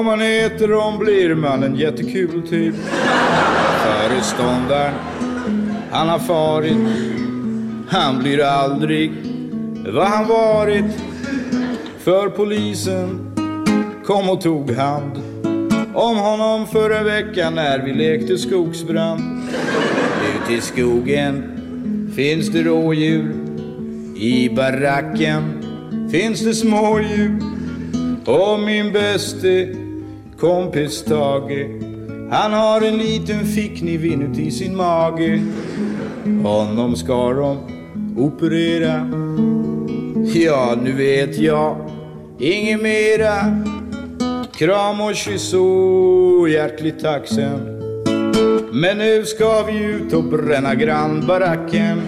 Om man heter Ron blir man en jättekul typ. Föreståndaren, han har farit. Han blir aldrig vad han varit. För polisen kom och tog hand om honom förra veckan när vi lekte skogsbrand. Ut i skogen finns det rådjur. I baracken finns det smådjur. Och min bäste kompis Tage, han har en liten fickniv inuti sin mage. Honom ska de operera. Ja, nu vet jag inget mera. Kram och kyss och hjärtligt tack sen. Men nu ska vi ut och bränna grannbaracken.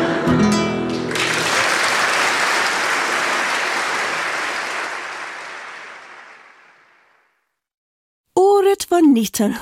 Året var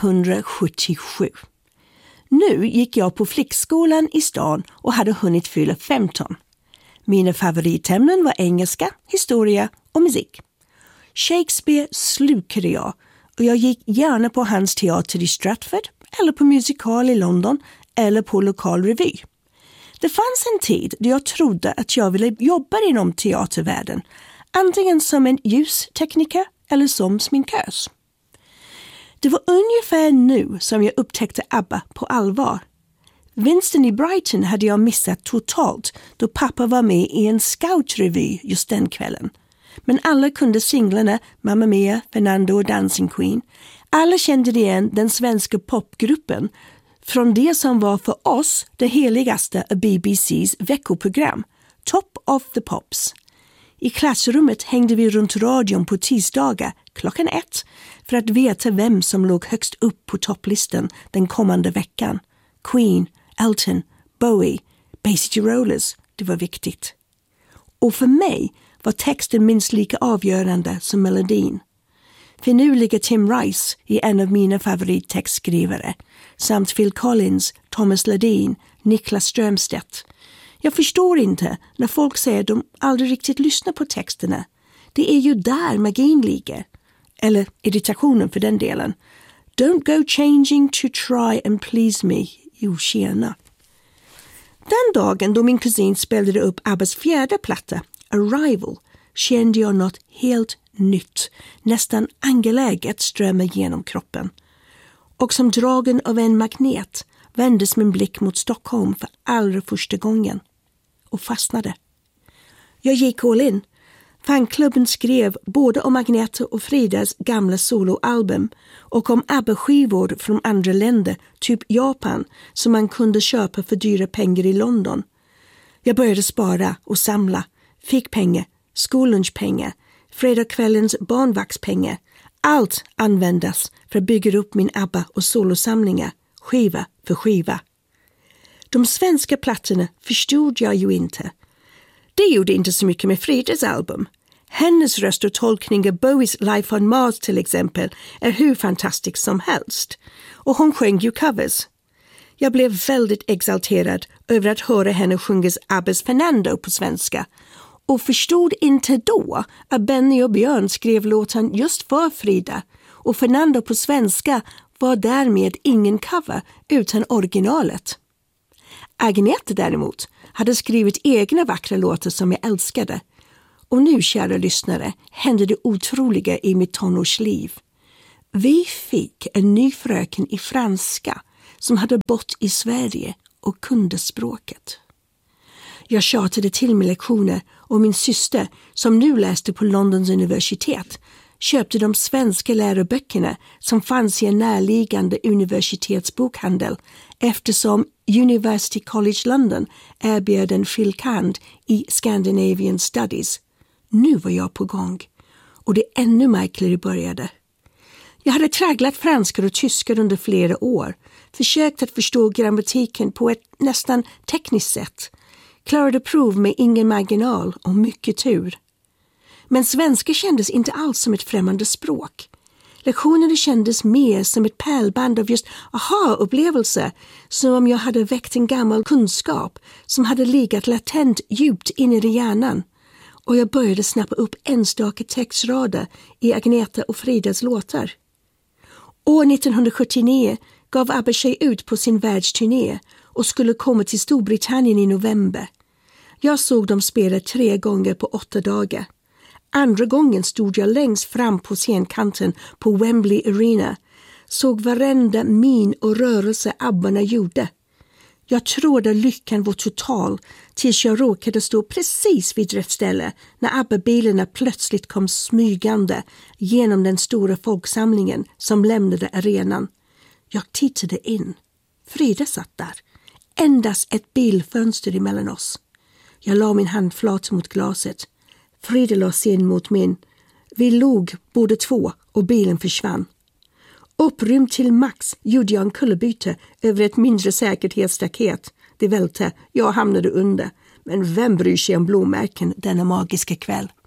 1977. Nu gick jag på flickskolan i stan och hade hunnit fylla 15. Mina favoritämnen var engelska, historia och musik. Shakespeare slukade jag och jag gick gärna på hans teater i Stratford eller på musikal i London eller på lokal revy. Det fanns en tid då jag trodde att jag ville jobba inom teatervärlden, antingen som en ljustekniker eller som sminkös. Det var ungefär nu som jag upptäckte ABBA på allvar. Vinsten i Brighton hade jag missat totalt då pappa var med i en scoutrevy just den kvällen. Men alla kunde singlarna Mamma Mia, Fernando och Dancing Queen. Alla kände igen den svenska popgruppen från det som var för oss det heligaste av BBCs veckoprogram, Top of the Pops. I klassrummet hängde vi runt radion på tisdagar 1:00 för att veta vem som låg högst upp på topplistan den kommande veckan. Queen, Elton, Bowie, Bay City Rollers, det var viktigt. Och för mig var texten minst lika avgörande som melodin. Finurliga Tim Rice är en av mina favorittextskrivare, samt Phil Collins, Thomas Ledin, Niklas Strömstedt. Jag förstår inte när folk säger att de aldrig riktigt lyssnar på texterna. Det är ju där magin ligger. Eller irritationen för den delen. Don't go changing to try and please me, you tjena. Den dagen då min kusin spelade upp Abbas fjärde platta, Arrival, kände jag något helt nytt, nästan angeläget strömma genom kroppen. Och som dragen av en magnet vändes min blick mot Stockholm för allra första gången och fastnade. Jag gick all in. Fanklubben skrev både om Agneta och Fridas gamla soloalbum och om ABBA-skivor från andra länder, typ Japan, som man kunde köpa för dyra pengar i London. Jag började spara och samla, fick pengar, skollunchpengar, fredagskvällens barnvaktspengar. Allt användas för att bygga upp min ABBA- och solosamlingar, skiva för skiva. De svenska plattorna förstod jag ju inte. Det gjorde inte så mycket med Fridas album. Hennes röst och tolkning av Bowies Life on Mars till exempel är hur fantastisk som helst. Och hon sjöng ju covers. Jag blev väldigt exalterad över att höra henne sjunga Abbas Fernando på svenska. Och förstod inte då att Benny och Björn skrev låten just för Frida. Och Fernando på svenska var därmed ingen cover utan originalet. Agneta däremot hade skrivit egna vackra låtar som jag älskade. Och nu, kära lyssnare, hände det otroliga i mitt tonårsliv. Vi fick en ny fröken i franska som hade bott i Sverige och kunde språket. Jag tjatade till med lektioner och min syster, som nu läste på Londons universitet, köpte de svenska läroböckerna som fanns i en närliggande universitetsbokhandel eftersom University College London erbjöd en filkand i Scandinavian Studies. Nu var jag på gång och det ännu märkligare började. Jag hade tragglat franska och tyska under flera år, försökt att förstå grammatiken på ett nästan tekniskt sätt, klarade prov med ingen marginal och mycket tur. Men svenska kändes inte alls som ett främmande språk. Lektionerna kändes mer som ett pärlband av just aha-upplevelser, som om jag hade väckt en gammal kunskap som hade legat latent djupt inne i hjärnan. och jag började snappa upp enstaka textrader i Agneta och Fridas låtar. År 1979 gav ABBA sig ut på sin världsturné och skulle komma till Storbritannien i november. Jag såg dem spela 3 gånger på 8 dagar. Andra gången stod jag längst fram på scenkanten på Wembley Arena, såg varenda min och rörelse ABBA gjorde. Jag trodde lyckan var total tills jag råkade stå precis vid rätt ställe när ABBA-bilarna plötsligt kom smygande genom den stora folksamlingen som lämnade arenan. Jag tittade in. Frida satt där. Endast ett bilfönster emellan oss. Jag la min handflat mot glaset. Frida la sin mot min. Vi log båda två och bilen försvann. Upprymd till max gjorde jag en kullerbyte över ett mindre säkerhetsstaket. Det välte, jag hamnade under. Men vem bryr sig om blåmärken denna magiska kväll?